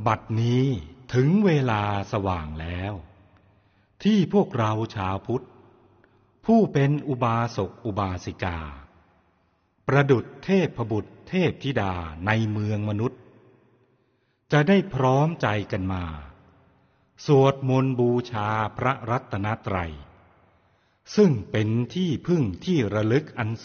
บัดนี้ถึงเวลาสว่างแล้วที่พวกเราชาวพุทธผู้เป็นอุบาสกอุบาสิกาประดุจเทพบุตรเทพธิดาในเมืองมนุษย์จะได้พร้อมใจกันมาสวดมนต์บูชาพระรัตนตรัยซึ่งเป็นที่พึ่งที่ระลึกอัน